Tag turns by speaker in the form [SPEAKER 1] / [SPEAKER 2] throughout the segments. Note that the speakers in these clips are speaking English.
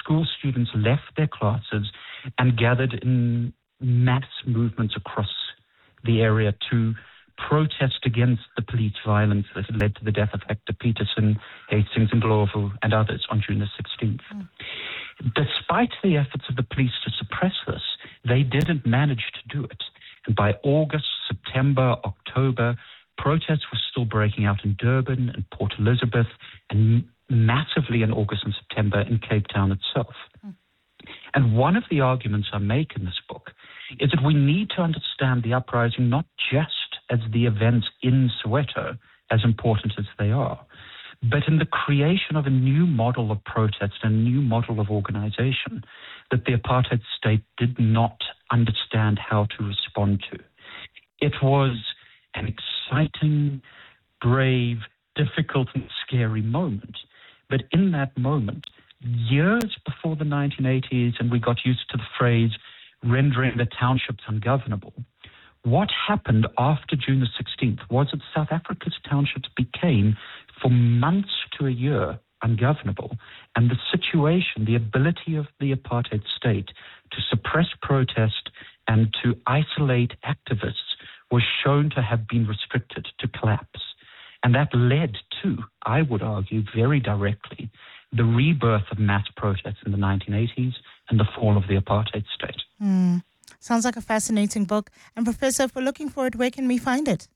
[SPEAKER 1] school students left their classes and gathered in mass movements across the area to protest against the police violence that had led to the death of Hector Peterson, Hastings Ndlovu, and others on June the 16th. Despite the efforts of the police to suppress this, they didn't manage to do it. And by August, September, October, protests were still breaking out in Durban and Port Elizabeth and massively in August and September in Cape Town itself. And one of the arguments I make in this book is that we need to understand the uprising not just as the events in Soweto, as important as they are, but in the creation of a new model of protest and a new model of organization that the apartheid state did not understand how to respond to. It was an exciting, brave, difficult, and scary moment. But in that moment, years before the 1980s, and we got used to the phrase rendering the townships ungovernable, what happened after June the 16th was that South Africa's townships became, for months to a year, ungovernable. And the situation, the ability of the apartheid state to suppress protest and to isolate activists was shown to have been restricted, to collapse. And that led to, I would argue very directly, the rebirth of mass protests in the 1980s and the fall of the apartheid state.
[SPEAKER 2] Sounds like a fascinating book. And Professor, if we're looking for it, where can we find it?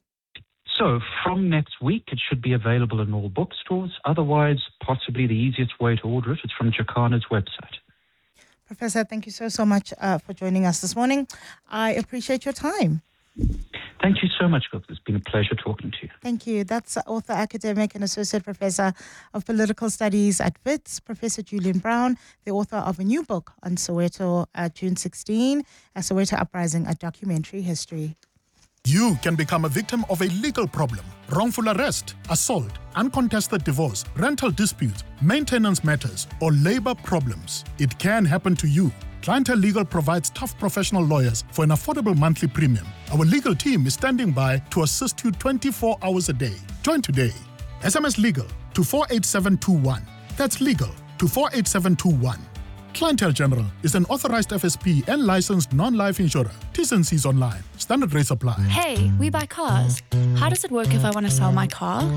[SPEAKER 1] So from next week, it should be available in all bookstores. Otherwise, possibly the easiest way to order it is from Jacana's website.
[SPEAKER 2] Professor, thank you so much for joining us this morning. I appreciate your time.
[SPEAKER 1] Thank you so much, Gilda. It's been a pleasure talking to you.
[SPEAKER 2] Thank you. That's author, academic, and associate professor of political studies at Wits, Professor Julian Brown, the author of a new book on Soweto, June 16, a Soweto Uprising, a documentary history.
[SPEAKER 3] You can become a victim of a legal problem: wrongful arrest, assault, uncontested divorce, rental disputes, maintenance matters, or labor problems. It can happen to you. Clientele Legal provides tough professional lawyers for an affordable monthly premium. Our legal team is standing by to assist you 24 hours a day. Join today. SMS Legal to 48721. That's legal to 48721. Clientele General is an authorized FSP and licensed non-life insurer. T's and C's online. Standard rates apply.
[SPEAKER 4] Hey, we buy cars. How does it work if I want to sell my car?